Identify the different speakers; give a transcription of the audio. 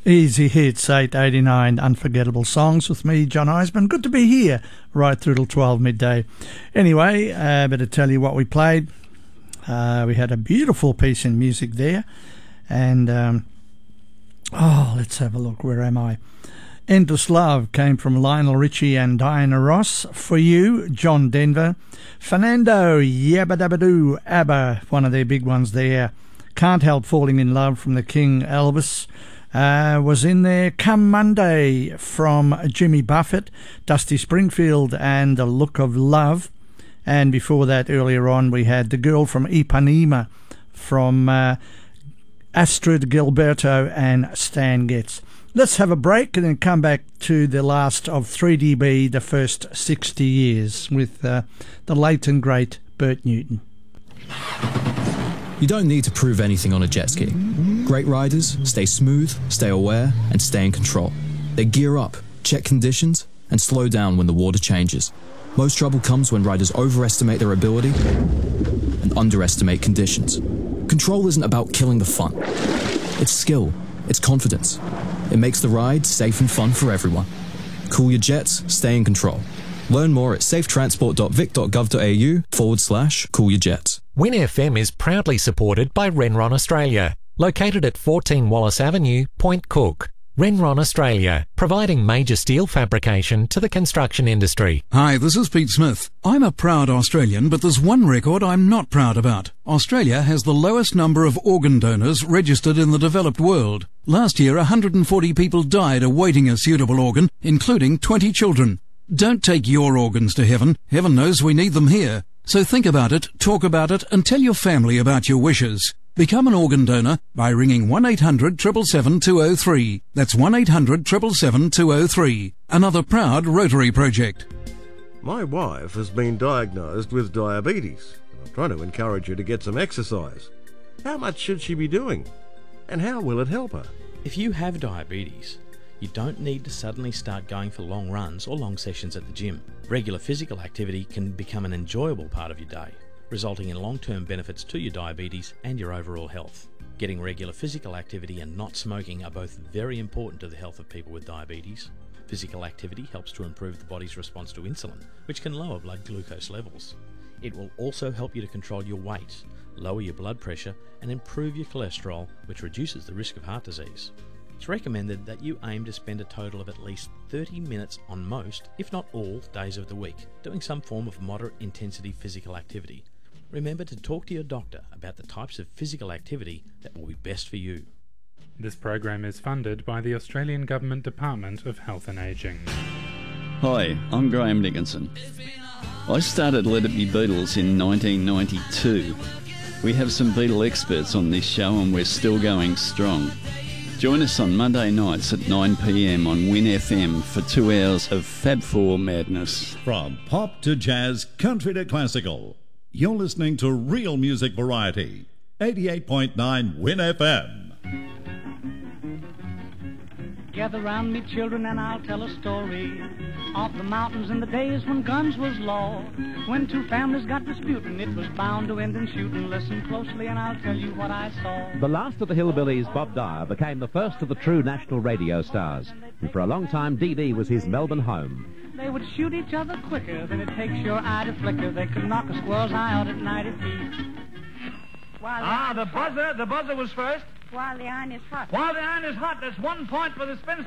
Speaker 1: Easy Hits 889 Unforgettable Songs with me, John Eisman. Good to be here right through till 12 midday. Anyway, better tell you what we played. We had a beautiful piece in music there. And, let's have a look. Where am I? Endless Love came from Lionel Richie and Diana Ross. For You, John Denver. Fernando, Yabba Dabba Doo, ABBA, one of their big ones there. Can't Help Falling in Love from the King, Elvis. Was in there. Come Monday from Jimmy Buffett, Dusty Springfield and The Look of Love. And before that, earlier on, we had The Girl from Ipanema from Astrid Gilberto and Stan Getz. Let's have a break and then come back to the last of 3DB, the first 60 years, with the late and great Bert Newton.
Speaker 2: You don't need to prove anything on a jet ski. Great riders stay smooth, stay aware, and stay in control. They gear up, check conditions, and slow down when the water changes. Most trouble comes when riders overestimate their ability and underestimate conditions. Control isn't about killing the fun. It's skill. It's confidence. It makes the ride safe and fun for everyone. Cool your jets, stay in control. Learn more at safetransport.vic.gov.au/coolyourjets.
Speaker 3: Win FM is proudly supported by Renron Australia, located at 14 Wallace Avenue, Point Cook. Renron Australia, providing major steel fabrication to the construction industry.
Speaker 4: Hi, this is Pete Smith. I'm a proud Australian, but there's one record I'm not proud about. Australia has the lowest number of organ donors registered in the developed world. Last year, 140 people died awaiting a suitable organ, including 20 children. Don't take your organs to heaven. Heaven knows we need them here. So think about it, talk about it, and tell your family about your wishes. Become an organ donor by ringing 1-800-777-203. That's 1-800-777-203. Another proud Rotary project.
Speaker 5: My wife has been diagnosed with diabetes, and I'm trying to encourage her to get some exercise. How much should she be doing? And how will it help her?
Speaker 6: If you have diabetes, you don't need to suddenly start going for long runs or long sessions at the gym. Regular physical activity can become an enjoyable part of your day, resulting in long-term benefits to your diabetes and your overall health. Getting regular physical activity and not smoking are both very important to the health of people with diabetes. Physical activity helps to improve the body's response to insulin, which can lower blood glucose levels. It will also help you to control your weight, lower your blood pressure, and improve your cholesterol, which reduces the risk of heart disease. It's recommended that you aim to spend a total of at least 30 minutes on most, if not all, days of the week, doing some form of moderate intensity physical activity. Remember to talk to your doctor about the types of physical activity that will be best for you.
Speaker 7: This program is funded by the Australian Government Department of Health and Ageing.
Speaker 8: Hi, I'm Graham Dickinson. I started Let It Be Beatles in 1992. We have some Beatle experts on this show and we're still going strong. Join us on Monday nights at 9 p.m. on Win FM for 2 hours of Fab Four madness.
Speaker 9: From pop to jazz, country to classical, you're listening to real music variety. 88.9 Win FM.
Speaker 10: Gather round me, children, and I'll tell a story of the mountains in the days when guns was law. When two families got disputing, it was bound to end in shooting. Listen closely and I'll tell you what I saw.
Speaker 11: The last of the Hillbillies, Bob Dyer, became the first of the true national radio stars. And for a long time, DD was his Melbourne home.
Speaker 10: They would shoot each other quicker than it takes your eye to flicker. They could knock a squirrel's eye out at 90 feet.
Speaker 12: The buzzer was first.
Speaker 13: While the iron is hot.
Speaker 12: While the iron is hot, that's 1 point for the spin.